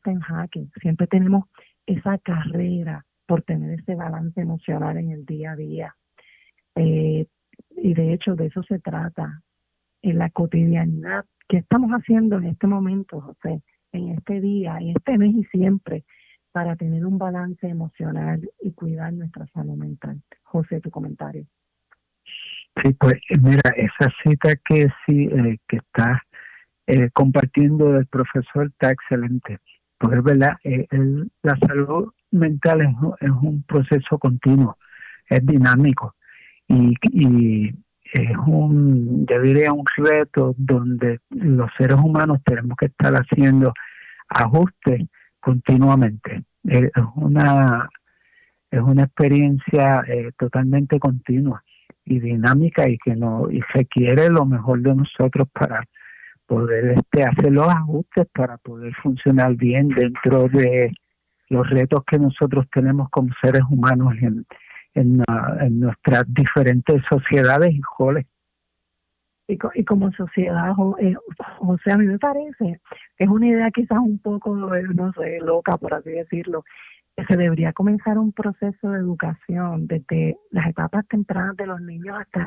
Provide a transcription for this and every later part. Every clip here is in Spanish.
está en jaque. Siempre tenemos esa carrera por tener ese balance emocional en el día a día. Eh, y de hecho de eso se trata en la cotidianidad. ¿Qué estamos haciendo en este momento, José, en este día, en este mes y siempre, para tener un balance emocional y cuidar nuestra salud mental? José, tu comentario. Sí, pues mira, esa cita que sí que está compartiendo el profesor está excelente, porque es verdad, la salud mental es un proceso continuo, es dinámico y es yo diría un reto donde los seres humanos tenemos que estar haciendo ajustes continuamente. Es una experiencia totalmente continua y dinámica y que no y requiere lo mejor de nosotros para poder hacer los ajustes para poder funcionar bien dentro de los retos que nosotros tenemos como seres humanos en nuestras diferentes sociedades y roles. Y como sociedad, José, a mí me parece que es una idea quizás un poco, no sé, loca, por así decirlo, que se debería comenzar un proceso de educación desde las etapas tempranas de los niños hasta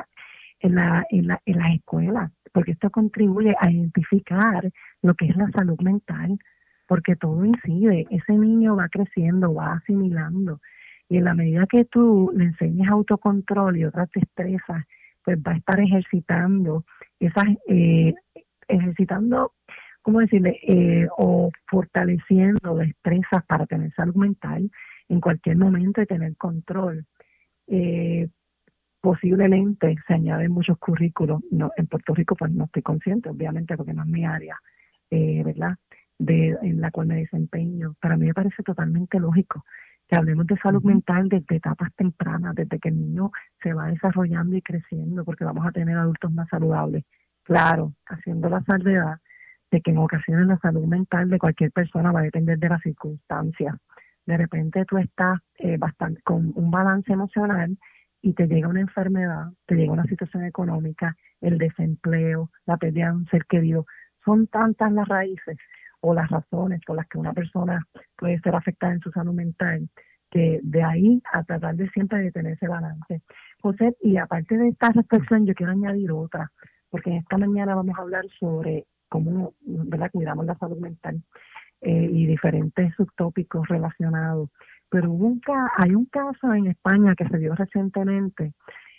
en las escuelas, porque esto contribuye a identificar lo que es la salud mental, porque todo incide. Ese niño va creciendo, va asimilando, y en la medida que tú le enseñes autocontrol y otras destrezas, pues va a estar ejercitando esas, ejercitando, ¿cómo decirle? O fortaleciendo destrezas para tener salud mental en cualquier momento y tener control. Eh, Posiblemente se añaden muchos currículos. No, en Puerto Rico pues no estoy consciente, obviamente, porque no es mi área, ¿verdad? En la cual me desempeño. Para mí me parece totalmente lógico que hablemos de salud mental desde etapas tempranas, desde que el niño se va desarrollando y creciendo, porque vamos a tener adultos más saludables. Claro, haciendo la salvedad de que en ocasiones la salud mental de cualquier persona va a depender de las circunstancias. De repente tú estás bastante con un balance emocional y te llega una enfermedad, te llega una situación económica, el desempleo, la pérdida de un ser querido. Son tantas las raíces o las razones por las que una persona puede ser afectada en su salud mental, que de ahí a tratar de siempre de tener ese balance. José, y aparte de esta reflexión, yo quiero añadir otra, porque en esta mañana vamos a hablar sobre cómo, ¿verdad?, cuidamos la salud mental y diferentes subtópicos relacionados. Pero hay un caso en España que se dio recientemente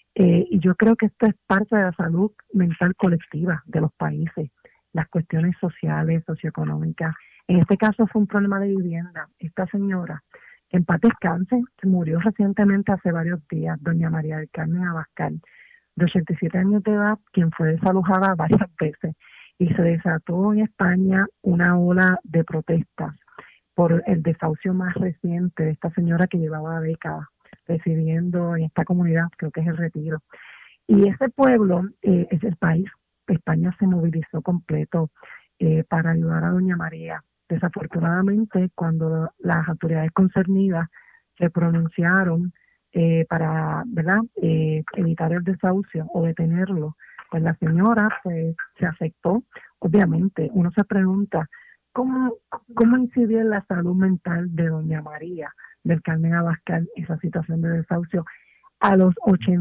y yo creo que esto es parte de la salud mental colectiva de los países, las cuestiones sociales, socioeconómicas. En este caso fue un problema de vivienda. Esta señora, en paz descanse, que murió recientemente hace varios días, doña María del Carmen Abascal, de 87 años de edad, quien fue desalojada varias veces. Y se desató en España una ola de protestas por el desahucio más reciente de esta señora que llevaba décadas residiendo en esta comunidad, creo que es El Retiro. Y ese pueblo es el país. España se movilizó completo para ayudar a doña María. Desafortunadamente, cuando las autoridades concernidas se pronunciaron para, ¿verdad?, evitar el desahucio o detenerlo, pues la señora pues, se afectó. Obviamente, uno se pregunta, ¿cómo, cómo incidió en la salud mental de doña María del Carmen Abascal esa situación de desahucio a los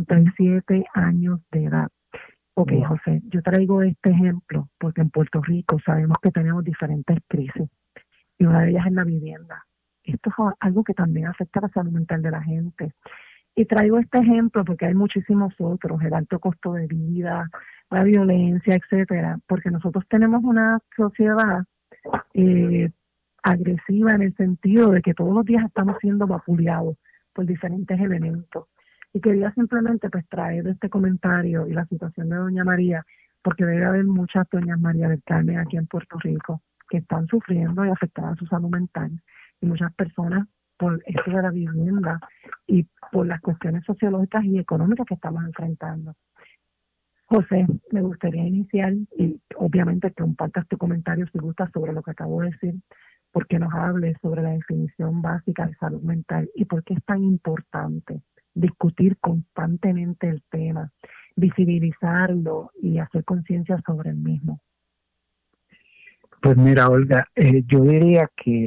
87 años de edad? Ok, José, yo traigo este ejemplo porque en Puerto Rico sabemos que tenemos diferentes crisis y una de ellas es la vivienda. Esto es algo que también afecta a la salud mental de la gente. Y traigo este ejemplo porque hay muchísimos otros, el alto costo de vida, la violencia, etcétera, porque nosotros tenemos una sociedad eh, agresiva en el sentido de que todos los días estamos siendo vapuleados por diferentes elementos. Y quería simplemente pues traer este comentario y la situación de doña María, porque debe haber muchas doñas María del Carmen aquí en Puerto Rico que están sufriendo y afectadas su salud mental, y muchas personas por esto de la vivienda y por las cuestiones sociológicas y económicas que estamos enfrentando. José, me gustaría iniciar y obviamente que compartas tu comentario si gustas sobre lo que acabo de decir, porque nos hables sobre la definición básica de salud mental y por qué es tan importante discutir constantemente el tema, visibilizarlo y hacer conciencia sobre el mismo. Pues mira, Olga, yo diría que